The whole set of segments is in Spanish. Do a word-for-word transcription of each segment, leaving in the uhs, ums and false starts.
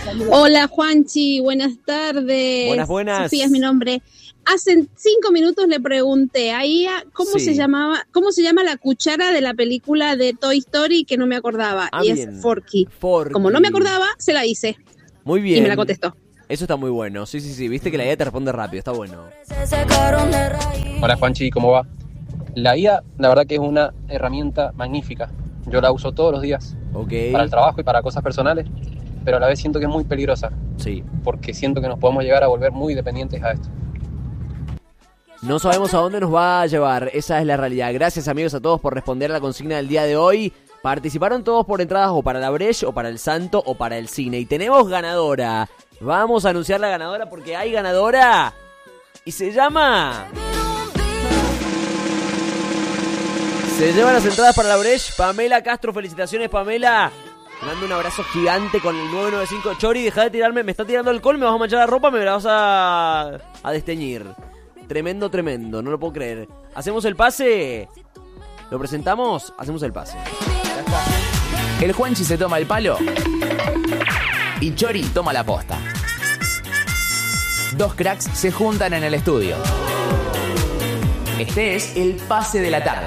Hola Juanchi, buenas tardes. Buenas, buenas. Sofía es mi nombre. Hace cinco minutos le pregunté a Ia cómo Sí. se llamaba, cómo se llama la cuchara de la película de Toy Story que no me acordaba. Ah, y bien. es Forky. Forky. Como no me acordaba, se la hice. Muy bien. Y me la contestó. Eso está muy bueno. Sí, sí, sí. Viste que la I A te responde rápido. Está bueno. Hola Juanchi, ¿cómo va? La I A, la verdad que es una herramienta magnífica. Yo la uso todos los días Ok. para el trabajo y para cosas personales, pero a la vez siento que es muy peligrosa, Sí. porque siento que nos podemos llegar a volver muy dependientes a esto. No sabemos a dónde nos va a llevar. Esa es la realidad. Gracias, amigos, a todos por responder a la consigna del día de hoy. Participaron todos por entradas o para la Breche, o para el Santo, o para el cine. Y tenemos ganadora. Vamos a anunciar la ganadora porque hay ganadora. Y se llama... Se llevan las entradas para la Breche. Pamela Castro, felicitaciones, Pamela. Te mando un abrazo gigante con el nueve nueve cinco. Chori, deja de tirarme. Me está tirando alcohol, me vas a manchar la ropa, me la vas a, a desteñir. Tremendo, tremendo, no lo puedo creer. ¿Hacemos el pase? ¿Lo presentamos? Hacemos el pase. Ya está. El Juanchi se toma el palo y Chori toma la posta. Dos cracks se juntan en el estudio. Este es el pase de la tarde.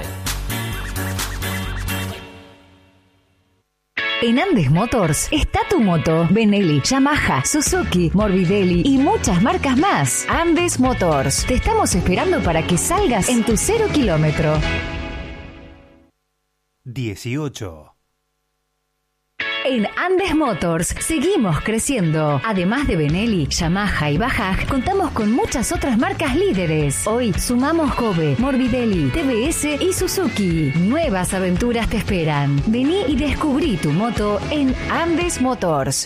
En Andes Motors está tu moto, Benelli, Yamaha, Suzuki, Morbidelli y muchas marcas más. Andes Motors, te estamos esperando para que salgas en tu cero kilómetro. dieciocho. En Andes Motors seguimos creciendo. Además de Benelli, Yamaha y Bajaj, contamos con muchas otras marcas líderes. Hoy sumamos Kobe, Morbidelli, T V S y Suzuki. Nuevas aventuras te esperan. Vení y descubrí tu moto en Andes Motors.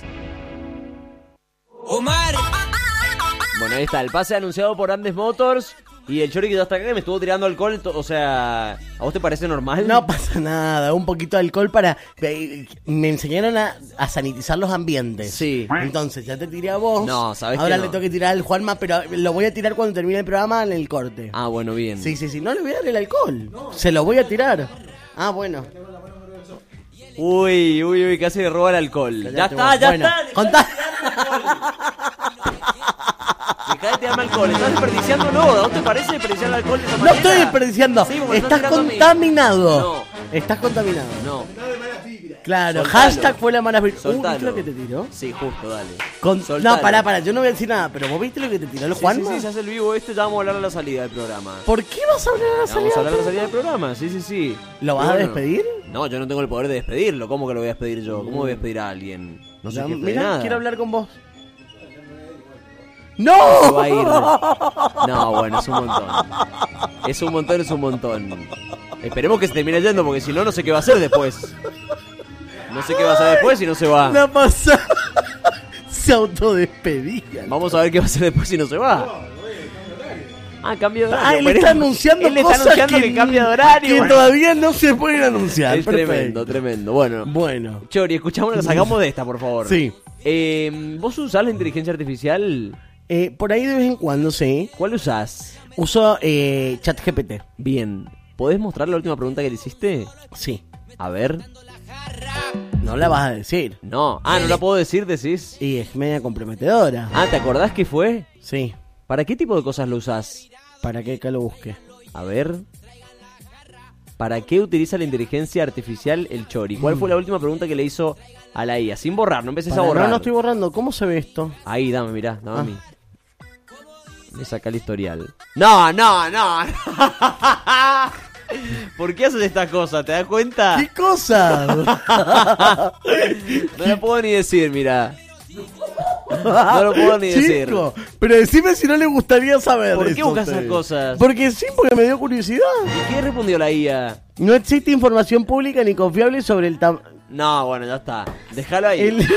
Omar. Bueno, ahí está, el pase anunciado por Andes Motors. Y el Chori quedó hasta acá que me estuvo tirando alcohol. O sea, ¿a vos te parece normal? No pasa nada, un poquito de alcohol para... Me enseñaron a, a sanitizar los ambientes. Sí. Entonces, ya te tiré a vos. No, sabés Ahora que no. le tengo que tirar al Juanma, pero lo voy a tirar cuando termine el programa en el corte. Ah, bueno, bien. Sí, sí, sí, no le voy a dar el alcohol. Se lo voy a tirar. Ah, bueno. Uy, uy, uy, casi le roba el alcohol. Cállate Ya está, vos. ya Bueno, está. contá. Dejá de tirarme alcohol, estás desperdiciándolo. ¿No te parece desperdiciar el alcohol de esa No manera? estoy desperdiciando. Sí, porque me Estás tirando a mí. contaminado. No. Estás contaminado. No. Claro, Soltalo. hashtag fue la mala vibra. Uh, Soltalo. ¿viste lo que te tiró? Sí, justo, dale. Con... Soltalo. No, pará, pará, yo no voy a decir nada, pero vos viste lo que te tiró el Sí, Juanma. sí, sí, se hace el vivo este, ya vamos a hablar a la salida del programa. ¿Por qué vas a hablar a la salida? Vamos a hablar a la salida del programa, sí, sí, sí. ¿Lo vas Pero a bueno, despedir? No, yo no tengo el poder de despedirlo. ¿Cómo que lo voy a despedir yo? ¿Cómo voy a despedir a alguien? No sé Ya, qué de mirá, nada. quiero hablar con vos. Se ¡No! va a ir. No, bueno, es un montón. Es un montón, es un montón. Esperemos que se termine yendo, porque si no, no sé qué va a hacer después. No sé qué va a hacer después si no se va. La pasada. Se autodespedían. Vamos a ver qué va a hacer después si no se va. Ah, cambio de horario. Ah, él Pero- está anunciando Él está cosas anunciando que, cambia de horario. que Bueno. todavía no se pueden anunciar. Es Perfecto. tremendo, tremendo. Bueno, Bueno, Chori, escuchamos, sacamos de esta, por favor. sí. Eh, ¿Vos usás la inteligencia artificial? Eh, por ahí de vez en cuando, sí. ¿Cuál usás? Uso eh, ChatGPT. Bien. ¿Podés mostrar la última pregunta que le hiciste? Sí. A ver. No la vas a decir. No. Ah, no la puedo decir, decís. Y es media comprometedora. Ah, ¿te acordás qué fue? Sí. ¿Para qué tipo de cosas lo usás? ¿Para qué que lo busque? A ver. ¿Para qué utiliza la inteligencia artificial el Chori? ¿Cuál fue la última pregunta que le hizo a la I A? Sin borrar, no empieces a Para- borrar. No, no estoy borrando. ¿Cómo se ve esto? Ahí, dame, mirá, dame Ah. a mí. Me saca el historial. No, no, no. ¿Por qué haces estas cosas? ¿Te das cuenta? ¿Qué cosa? No lo puedo ni decir, mirá. No lo puedo ni decir. Chico, pero decime si no le gustaría saber. ¿Por qué eso a buscas esas ustedes. cosas? Porque sí, porque me dio curiosidad. ¿Y qué respondió la I A? No existe información pública ni confiable sobre el tamaño. No, bueno, ya está. Déjalo ahí. Él...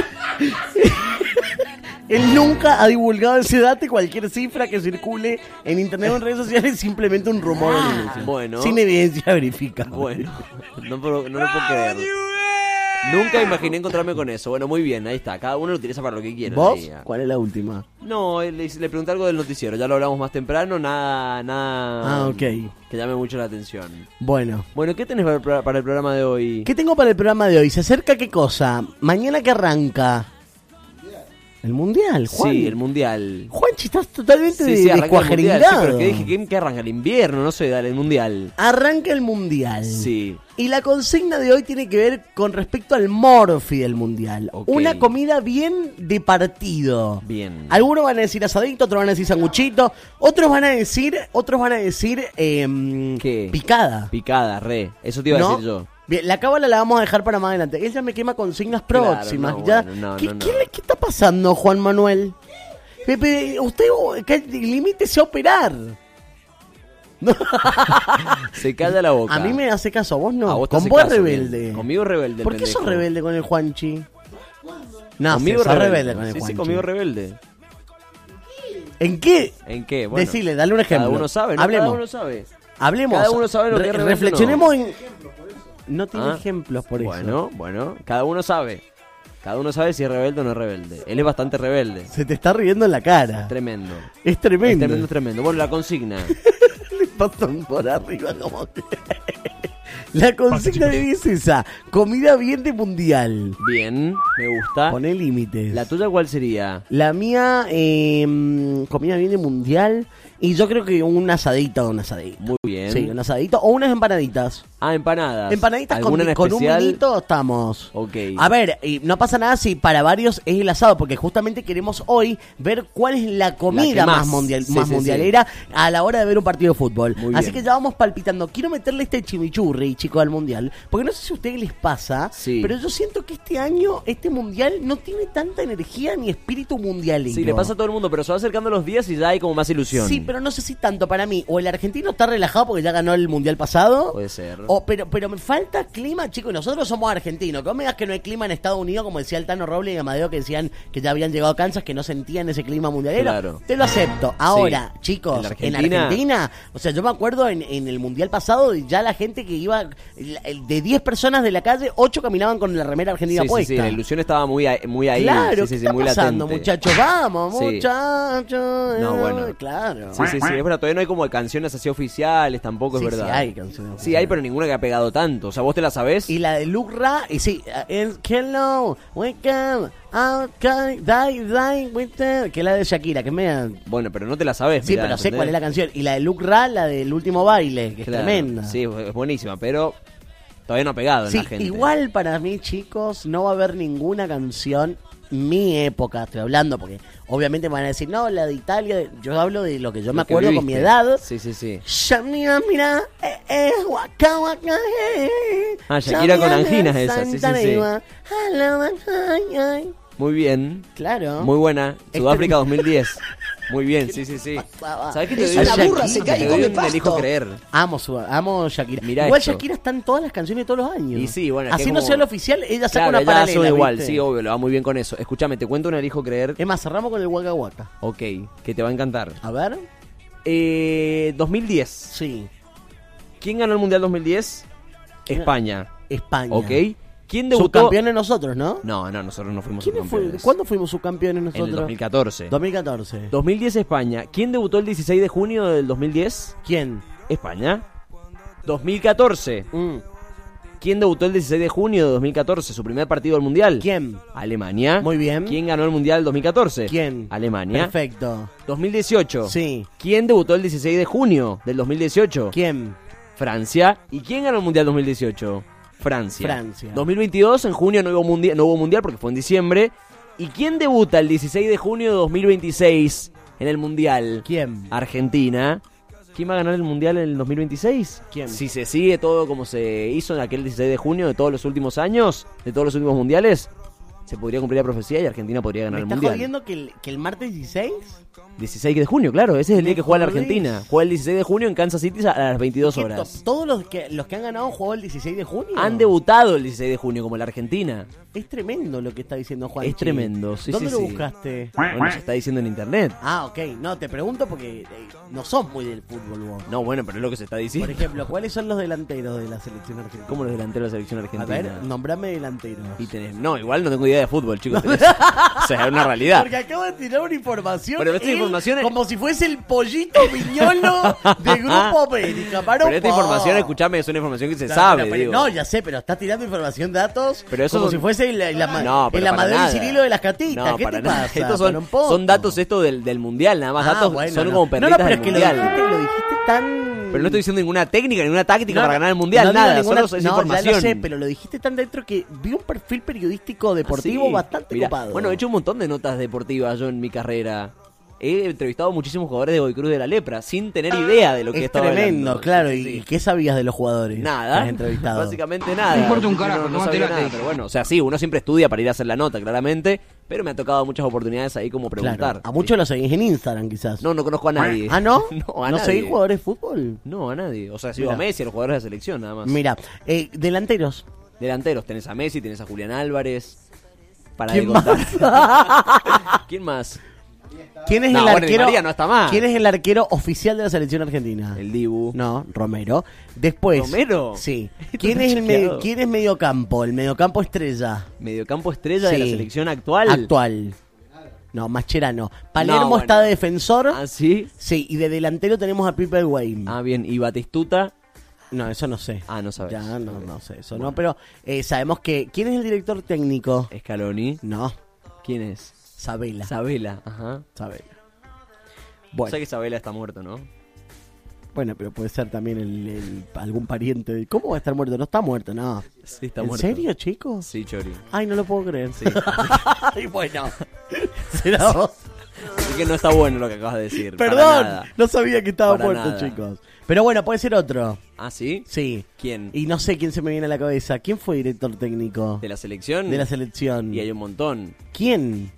Él nunca ha divulgado ese dato y cualquier cifra que circule en internet o en redes sociales es simplemente un rumor o denuncia. Bueno. Sin evidencia verificada. Bueno, no, puedo- no lo puedo creer. Nunca imaginé encontrarme con eso. Bueno, muy bien, ahí está. Cada uno lo utiliza para lo que quiera. ¿Vos? la I A. ¿Cuál es la última? No, le, le pregunté algo del noticiero. Ya lo hablamos más temprano. Nada, nada. Ah, ok. Que llame mucho la atención. Bueno. Bueno, ¿qué tenés para el, pro- para el programa de hoy? ¿Qué tengo para el programa de hoy? ¿Se acerca qué cosa? Mañana que arranca. El mundial, Juan. Sí, el mundial. Juanchi, estás totalmente Sí, de- sí, arranca el mundial. Sí, descuajeringado. pero que dije que, que arranca el invierno, no sé, dale, el mundial. Arranca el mundial. Sí. Y la consigna de hoy tiene que ver con respecto al morfi del mundial. Ok. Una comida bien de partido. Bien. Algunos van a decir asadito, otros van a decir sanguchito, otros van a decir, otros van a decir em, ¿Qué? picada. Picada, re. Eso te iba a ¿No? decir yo. Bien, la cábala la vamos a dejar para más adelante. Ella me quema consignas próximas. no, ya. bueno, no, ¿Qué, no, no. qué le- qué está pasando, Juan Manuel? Pepe, usted oh, que- limítese a operar. Se calla la boca. A mí me hace caso, a vos no. A vos te con hace vos es caso, rebelde. bien. Conmigo rebelde el ¿Por qué sos pendejo. rebelde con el Juanchi? No, Conmigo sos rebelde. rebelde. con el Sí, sí, Juanchi. conmigo rebelde. ¿En qué? ¿En qué? Bueno, Decile, dale un ejemplo. Cada uno sabe, ¿no? Hablemos. Cada uno sabe. Hablemos. Cada uno sabe lo que es rebelde o no. Reflexionemos en... No tiene Ah, ejemplos por eso. Bueno, bueno, cada uno sabe. Cada uno sabe si es rebelde o no es rebelde. Él es bastante rebelde. Se te está riendo en la cara. Tremendo. Es Es tremendo. tremendo, es tremendo. Bueno, la consigna. Le pasan por arriba como que... La consigna de hoy es esa. Comida bien de mundial. Bien, me gusta. Poné límites. ¿La tuya cuál sería? La mía, eh, comida bien de mundial. Y yo creo que un asadito o un asadito. Muy bien. Sí, un asadito o unas empanaditas. Ah, empanadas. Empanaditas con, ¿Alguna en con un especial? vinito estamos. Ok. A ver, y no pasa nada si para varios es el asado, porque justamente queremos hoy ver cuál es la comida La que más, más. mundial, Sí, más sí, mundialera a la hora de ver un partido de fútbol. Muy Así bien. que ya vamos palpitando. Quiero meterle este chimichurri, chico, al mundial, porque no sé si a ustedes les pasa, Sí. pero yo siento que este año, este mundial, no tiene tanta energía ni espíritu mundialero. Sí, le pasa a todo el mundo, pero se va acercando los días y ya hay como más ilusión. Sí, pero no sé si tanto para mí. O el argentino está relajado porque ya ganó el mundial pasado. Puede ser. O, pero, pero me falta clima, chicos. Nosotros somos argentinos. Que vos me digas que no hay clima en Estados Unidos, como decía el Tano Robles y Amadeo, que decían que ya habían llegado a Kansas, que no sentían ese clima mundialero. Claro. Te lo acepto. Ahora, Sí. chicos, En la en Argentina- Argentina, o sea, yo me acuerdo en, en el mundial pasado, ya la gente que iba, la- el- de diez personas de la calle, ocho caminaban con la remera argentina Sí, sí, puesta. sí, la ilusión estaba muy ahí, muy ahí. Claro, sí, sí, ¿qué sí, está muy pasando, latente. muchachos? Vamos, Sí. muchachos. No, bueno. Claro. Sí, sí, sí, es verdad, todavía no hay como canciones así oficiales, tampoco Sí, es verdad. sí hay canciones Sí hay, pero ninguna que ha pegado tanto. O sea, ¿vos te la sabés? Y la de Luke Ra, y sí, es Hello, Wake Up, Okay, Die, Die, with the- que es la de Shakira, que es media... Bueno, pero no te la sabés. Sí, mirá, pero sé ¿entendés? cuál es la canción. Y la de Luke Ra, la del último baile, que Claro, es tremenda. Sí, es buenísima, pero todavía no ha pegado en Sí, la gente. igual para mí, chicos, no va a haber ninguna canción, mi época, estoy hablando, porque obviamente me van a decir, no, la de Italia, yo hablo de lo que yo me Lo que acuerdo con mi viviste. edad. Sí, sí, sí. Shamira, mira, eh, eh, waka, waka, eh, eh. Ah, Shakira con Shamira, anginas esa, sí, sí, sí. Santarema, hello, ay, ay. Muy bien. Claro. Muy buena. Este- Sudáfrica dos mil diez. Muy bien, sí, sí, sí. pasaba? ¿Sabés qué te Es doy? una burra, se Te cae y doy come un pasto. elijo creer. Amo, su, amo Shakira. Mirá igual esto. Shakira está en todas las canciones de todos los años. Y sí, bueno, es que Así no como- sea el oficial, ella saca Claro, una ella paralela. hace igual, ¿viste? sí, obvio, lo va muy bien con eso. Escúchame, te cuento un elijo creer. Es más, cerramos con el Waka Waka. Ok, que te va a encantar. A ver. Eh, dos mil diez. Sí. ¿Quién ganó el Mundial dos mil diez? ¿Quién? España. España. Ok. ¿Quién debutó? Subcampeones nosotros, ¿no? No, no, nosotros no fuimos ¿Quién fue? subcampeones. ¿Cuándo fuimos subcampeones En nosotros? el dos mil catorce. dos mil catorce. dos mil diez España. ¿Quién debutó el dieciséis de junio del dos mil diez? ¿Quién? España. dos mil catorce. Mm. ¿Quién debutó el dieciséis de junio de dos mil catorce? Su primer partido del Mundial. ¿Quién? Alemania. Muy bien. ¿Quién ganó el Mundial dos mil catorce? ¿Quién? Alemania. Perfecto. dos mil dieciocho. Sí. ¿Quién debutó el dieciséis de junio del dos mil dieciocho? ¿Quién? Francia. ¿Y quién ganó el Mundial dos mil dieciocho? Francia. Francia. dos mil veintidós, en junio no hubo, mundial, no hubo Mundial porque fue en diciembre. ¿Y quién debuta el dieciséis de junio de dos mil veintiséis en el Mundial? ¿Quién? Argentina. ¿Quién va a ganar el Mundial en el dos mil veintiséis? ¿Quién? Si se sigue todo como se hizo en aquel dieciséis de junio de todos los últimos años, de todos los últimos Mundiales, se podría cumplir la profecía y Argentina podría ganar ¿Me el estás Mundial. jodiendo que el, que el martes dieciséis? dieciséis de junio, claro, ese es el Me día que juega la jodés. Argentina. Juega el dieciséis de junio en Kansas City a las veintidós ¿Qué horas. to- ¿Todos los que, los que han ganado han jugado el dieciséis de junio? Han debutado el dieciséis de junio como la Argentina. Es tremendo lo que está diciendo Juan. Es tremendo, sí, ¿Dónde sí, lo sí. buscaste? Bueno, se está diciendo en internet. Ah, ok. No, te pregunto porque eh, no sos muy del fútbol vos. No, bueno, pero es lo que se está Por diciendo. ejemplo, ¿cuáles son los delanteros de la selección argentina? ¿Cómo los delanteros de la selección A argentina? ver, nombrame delanteros. Y tenés, no, igual no tengo idea idea de fútbol, chicos. O sea, es una realidad. Porque acabo de tirar una información. Pero esta él, información es- como si fuese el pollito viñolo de Grupo América. Para Pero esta información, escuchame, es una información que se Claro, sabe, pero- digo. No, ya sé, pero está tirando información, datos, Pero eso como son- si fuese el, el, ama- No, pero el para Amadeo y nada. Cirilo de las catitas. No, ¿Qué para te nada. pasa? Estos Para son, un poco. son datos esto del, del mundial, nada más. Ah, datos bueno, son no. como No, perlitas no, pero del es que lo mundial. dijiste, lo dijiste tan... Pero no estoy diciendo ninguna técnica, ninguna táctica No, para ganar el mundial, no digo nada. ninguna- Solo es no, información. ya lo sé, pero lo dijiste tan dentro que vi un perfil periodístico deportivo Ah, sí. bastante Mirá, copado. Bueno, he hecho un montón de notas deportivas yo en mi carrera. He entrevistado a muchísimos jugadores de Godoy Cruz de la Lepra sin tener idea de lo que es estaba tremendo, hablando. claro. Sí, ¿Y sí, sí. qué sabías de los jugadores? que Nada, has entrevistado? básicamente nada. No importa un carajo, no, no tómate sabía la nada, te pero bueno, o sea, sí, uno siempre estudia para ir a hacer la nota, claramente, pero me ha tocado muchas oportunidades ahí como preguntar. Claro, a muchos los seguís en Instagram, quizás. No, no conozco a nadie. ¿Ah, no? No, a ¿No nadie. seguís jugadores de fútbol? No, a nadie. O sea, sigo a Mirá. Messi, a los jugadores de la selección, nada más. Mira, eh, delanteros. Delanteros, tenés a Messi, tenés a Julián Álvarez. Para ¿Quién de contar. ¿Quién más? ¿Quién es No, el bueno, Di arquero? María no está mal. ¿Quién es el arquero oficial de la selección argentina? El Dibu. No, Romero. Después. ¿Romero? Sí. Esto ¿Quién está es el medio, chequeado. ¿Quién es mediocampo? El mediocampo estrella. Mediocampo estrella de la Sí. selección actual. Actual. No, Mascherano. Palermo No, bueno. está de defensor. Ah, sí. Sí, y de delantero tenemos a Piper Wayne. Ah, bien. ¿Y Batistuta? No, eso no sé. Ah, no sabes. Ya, no, no sé eso. No, pero eh, sabemos que. ¿Quién es el director técnico? Scaloni. No, ¿Quién es? Sabela. Sabela. Ajá. Sabela. O Bueno, sea que Sabela está muerto, ¿no? bueno, pero puede ser también el, el- algún pariente. de- ¿Cómo va a estar muerto? No está muerto, no. Sí, está ¿En muerto. serio, chicos? Sí, Chori. Ay, no lo puedo creer. Sí. Ay, bueno. Será vos. Así que no está bueno lo que acabas de decir. para Perdón, nada. no sabía que estaba Para muerto, nada. chicos. Pero bueno, puede ser otro. ¿Ah, sí? Sí. ¿Quién? Y no sé quién se me viene a la cabeza. ¿Quién fue director técnico ¿De la selección? de la selección? Y hay un montón. ¿Quién?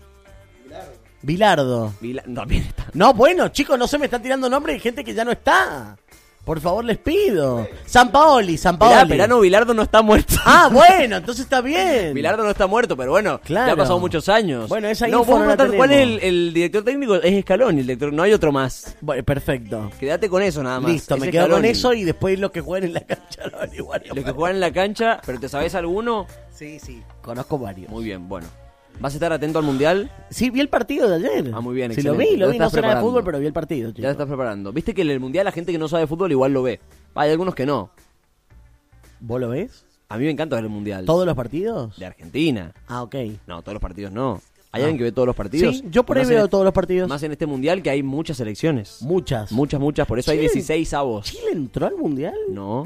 Bilardo. Vila- También está. No, bueno, chicos, no se me están tirando nombres de gente que ya no está. Por favor, les pido. San Paoli, San Paoli. Esperá, Perano Bilardo no está muerto. Ah, bueno, entonces está bien. Bilardo no está muerto, pero bueno, Claro. ya han pasado muchos años. Bueno, esa no, info vos no la preguntar cuál es el, tenemos. el director técnico, es Scaloni, el director, no hay otro más. Bueno, perfecto. Quédate con eso nada más. Listo, Es me quedo con Scaloni. eso y después los que jueguen en la cancha lo averiguaré. Los que juegan en la cancha, pero ¿te sabes alguno? Sí, sí, conozco varios. Muy bien, bueno. ¿Vas a estar atento al mundial? Sí, vi el partido de ayer. Ah, muy bien, Sí, lo excelente. vi, lo Lo vi, no estás sé nada de preparando. fútbol, pero vi el partido, Ya chicos. te estás preparando. Viste que en el mundial la gente que no sabe fútbol igual lo ve. Hay algunos que no. ¿Vos lo ves? A mí me encanta ver el mundial. ¿Todos los partidos? De Argentina. Ah, ok. No, todos los partidos no. ¿Hay Ah. alguien que ve todos los partidos? Sí, yo por ahí Más veo en- todos los partidos. Más en este mundial que hay muchas selecciones. Muchas. Muchas, muchas. Por eso hay Chile- dieciséis avos. ¿Chile entró al mundial? No.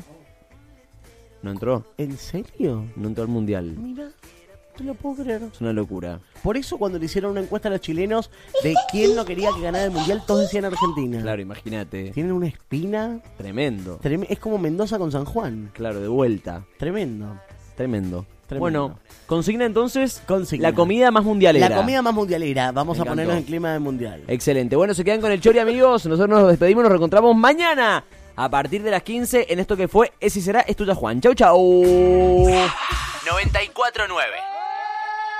No entró. ¿En serio? No entró al mundial. Mira, no lo puedo creer. Es una locura. Por eso cuando le hicieron una encuesta a los chilenos de quién no quería que ganara el mundial, todos decían Argentina. Claro, imagínate. Tienen una espina. Tremendo. trem- Es como Mendoza con San Juan. Claro, de vuelta. Tremendo. Tremendo. Tremendo. Bueno, consigna entonces Consigna. la comida más mundialera. La comida más mundialera. Vamos Me a encantó. ponernos en clima de mundial. Excelente. Bueno, se quedan con el Chori, amigos. Nosotros nos despedimos, nos reencontramos mañana a partir de las quince en esto que fue Ese será, es tuya, Juan. Chau, chau. noventa y cuatro nueve